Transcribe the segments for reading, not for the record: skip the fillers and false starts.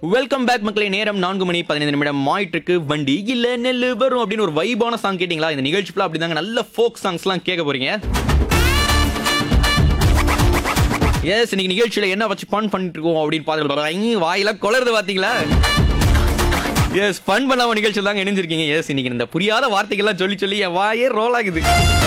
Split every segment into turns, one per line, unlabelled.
Welcome back மக்களே. நேரம் 4:15 மாயிட்டுருக்கு. வண்டி இல்ல நெல்லு வரும் அப்படின்னு ஒரு வைபான சாங் கேட்டீங்களா? இந்த நிகழ்ச்சி ஃபுல்லா அப்படிதாங்க நல்ல ஃபோக் சாங்ஸ்லாம் கேட்க போறீங்க. எஸ், இன்னைக்கு நிகழ்ச்சியில என்ன வச்சு ஃபன் பண்ணிட்டு இருக்கோம் அப்படின்னு பார்த்துட்டு வாயில கொளருது பாத்தீங்களா? எஸ், ஃபன் பண்ணாம நிகழ்ச்சியில் தாங்க இணைஞ்சிருக்கீங்க. எஸ், இன்னைக்கு இந்த புரியாத வார்த்தைகள்லாம் சொல்லி சொல்லி என் வாயே ரோல் ஆகுது.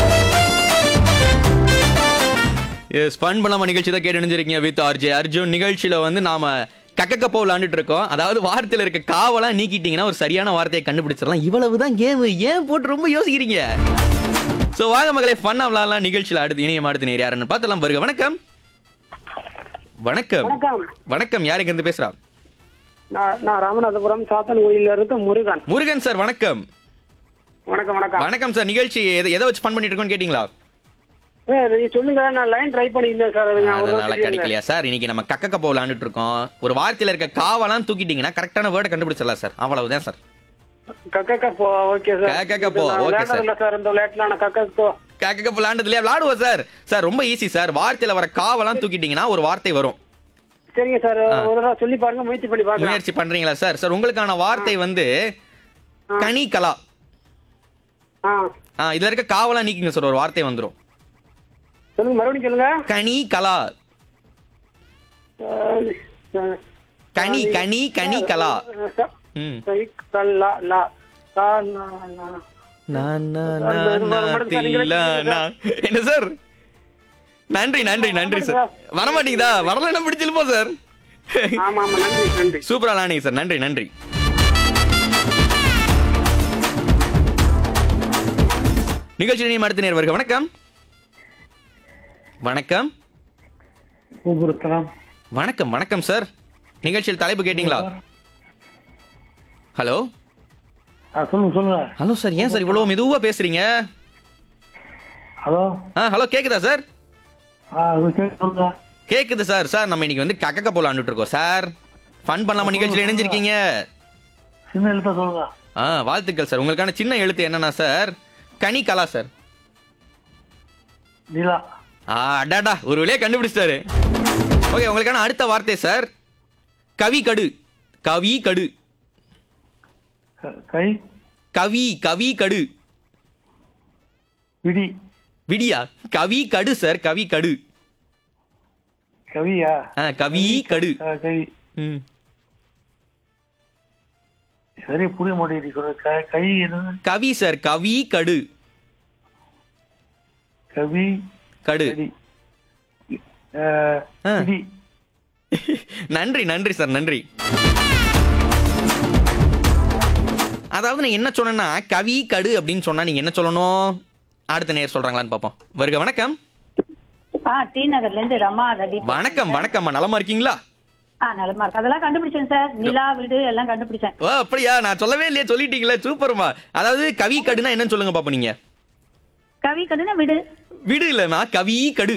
எஸ், ஃபன் பண்ணாம நிகழ்ச்சி தான் கேட்டு இணைஞ்சிருக்கீங்க வித் ஆர்ஜே அர்ஜுன். நிகழ்ச்சியில வந்து நாம கக்கப்போ விளையாண்டுட்டு இருக்கோம். அதாவது வார்த்தையில இருக்க காவெல்லாம் நீக்கிட்டீங்கன்னா ஒரு சரியான வார்த்தையை கண்டுபிடிச்சிடலாம். இவ்வளவுதான் கேம். ஏன் போட்டு ரொம்ப யோசிக்கிறீங்க? சோ வாங்க மகளே, ஃபன்னா விளையாடலாம். நிகழ்ச்சியில அடுத்து இணையம் அடுத்து நேர் யாருன்னு பார்த்தலாம். பாருங்க. வணக்கம். வணக்கம். வணக்கம். யாருக்கு இருந்து பேசுறா?
நான் ராமநாதபுரம் சாத்தன் கோயில்ல இருந்து முருகன்.
முருகன் சார் வணக்கம்.
வணக்கம் வணக்கம்
வணக்கம் சார். நிகழ்ச்சி எதை வச்சு ஃபன் பண்ணிட்டு இருக்கோம்னு கேட்டீங்களா?
நீ சொல்லுங்க. நான் லைன் ட்ரை பண்ணியிருந்தேன் சார்.
அதனால கிடைக்கலையா சார்? இன்னைக்கு நம்ம கக்கப்போ விளையாண்டுட்டு இருக்கோம். ஒரு வார்த்தையில இருக்க காவெல்லாம் தூக்கிட்டீங்கன்னா கரெக்டான வேர்டை கண்டுபிடிச்சிடலாம் சார். அவ்வளவுதான் sir.
கக்கப்போ. Okay sir.
கக்கப்போ. Okay sir.
இல்ல சார், இந்த விளையாட்டுல நான் கக்கப்போ
விளையாண்டதுலயே விளையாடுவோம் சார். சார் ரொம்ப ஈஸி சார். வார்த்தையில வர காவெல்லாம் தூக்கிட்டீங்கன்னா ஒரு வார்த்தை வரும்.
சரிங்க சார், ஒரு தடவை சொல்லி பாருங்க, முயற்சி பண்ணி பாருங்க.
முயற்சி பண்றீங்களா சார்? சார் உங்களுக்கான வார்த்தை வந்து கனி கலா. இதுல இருக்க காவெல்லாம் நீக்கிங்க சார், ஒரு வார்த்தை வந்துரும்.
சொல்லுங்க, மறுபடியும் சொல்லுங்க.
கனி கலா. கனி கனி கனி கலா. என்ன சார்? நன்றி நன்றி நன்றி சார். வரமாட்டீங்களா? வரல, என்ன பிடிச்சிருப்போம் சார். சூப்பரா லானீங்க சார். நன்றி நன்றி. நிகழ்ச்சி அடுத்த நேர் வருக. வணக்கம். வணக்கம். வணக்கம் வணக்கம் சார். நிகழ்ச்சியில் தலைப்பு கேட்டீங்களா? ஹலோ
சொல்லுங்க.
Hello sir. ஏன் சார் இவ்வளவு மெதுவா பேசுறீங்க?
ஹலோ.
ஹலோ, கேக்குதா சார்? கேக்குது சார். சார் நம்ம இன்னைக்கு வந்து கக்க போலாண்டுட்டு இருக்கோம் சார். ஃபன் பண்ணலாம நிகழ்ச்சியில் இணைஞ்சிருக்கீங்க.
சின்ன எழுத்தா சொல்லுங்க.
வாழ்த்துக்கள் சார். உங்களுக்கான சின்ன எழுத்து என்னன்னா சார், கனி கலா சார்.
நீலா.
அடாடா, ஒரு வழியா கண்டுபிடிச்சாரு. ஓகே, உங்களுக்கான அடுத்த வார்த்தை சார், கவி கடு. கவி கடு. கவி கவி கடு.
விடி.
விடியா? கவி கடு சார். கவி கடு.
கவியா?
கவி கடு.
கவி. சரி, புரிய மாட்டேங்குது.
கவி சார். கவி கடு.
கவி
கடு. நன்றி நன்றி சார். நன்றி. அதாவது நான் என்ன சொன்னேன்னா, கவி கடு அப்படின்னு சொன்னா நீங்க என்ன சொல்லணும்? அடுத்த நேர் சொல்றாங்களான்னு பாப்போம். வருக. வணக்கம்.
டி நகர்ல இருந்து ரமா ரவி.
வணக்கம் வணக்கம். நலமா இருக்கீங்களா?
நலமா இருக்கு. அதெல்லாம் கண்டுபிடிச்சேன் சார். நிலா வீடு எல்லாம் கண்டுபிடிச்சேன்.
அப்படியா? நான் சொல்லவே இல்லையே, சொல்லிட்டீங்களே. சூப்பர்மா. அதாவது கவி கடுனா என்னன்னு சொல்லுங்க பாப்போம். நீங்க
கவி கடுனா வீடு. வீடு
இல்லமா, கவி கடு.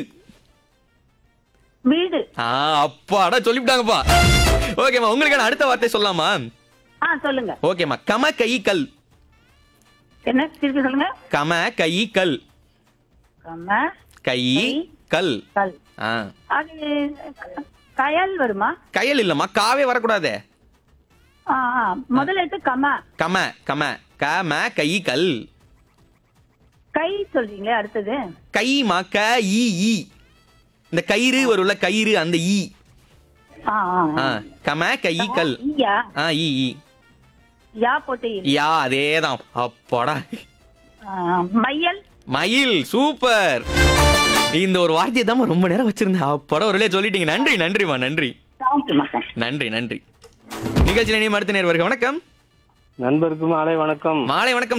வீடு.
அப்பாடா, சொல்லிவிட்டாங்கப்பா. ஓகேமா, உங்களுக்கான அடுத்த வார்த்தை சொல்லலாமா?
சொல்லுங்க.
ஓகேமா. கம கை கல்.
என்ன? திருப்பி சொல்லுங்க.
கம கை கல்.
கம
கை கல்.
கல். அது கயல் வருமா?
கயல் இல்லம்மா, காவே வரக்கூடாதே.
முதல்ல எடுத்து கம.
கம கம கம கை கல்.
கை சொல்றீங்களே, அடுத்தது
கைமா. க ஈ ஈ. இந்த கயிறு வரும்ல, கயிறு, அந்த ஈ. கம கை கல். ஈ ஈ.
யா போட்டு
யா, அதேதான். அப்பாடா.
மயில்.
மயில். சூப்பர். இந்த ஒரு வார்த்தையை தான் ரொம்ப நேரம் வச்சிருந்தேன். அப்பாடா, ஒரு வழியா சொல்லிட்டீங்க. நன்றி நன்றிமா. நன்றி நன்றி நன்றி. நிகழ்ச்சியில் அடுத்த நேர் வருக. வணக்கம்.
நண்பருக்கு மாலை வணக்கம்.
மாலை வணக்கம்